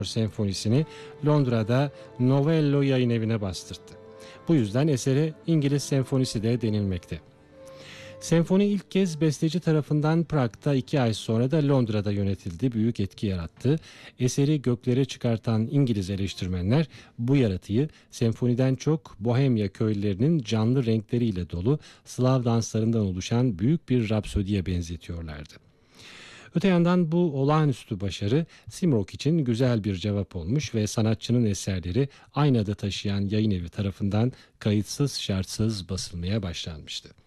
senfonisini Londra'da Novello yayın evine bastırdı. Bu yüzden esere İngiliz senfonisi de denilmekte. Senfoni ilk kez besteci tarafından Prag'da 2 ay sonra da Londra'da yönetildi, büyük etki yarattı. Eseri göklere çıkartan İngiliz eleştirmenler bu yaratıyı senfoniden çok Bohemya köylülerinin canlı renkleriyle dolu Slav danslarından oluşan büyük bir rapsodiye benzetiyorlardı. Öte yandan bu olağanüstü başarı Simrock için güzel bir cevap olmuş ve sanatçının eserleri aynı adı taşıyan yayın evi tarafından kayıtsız şartsız basılmaya başlanmıştı.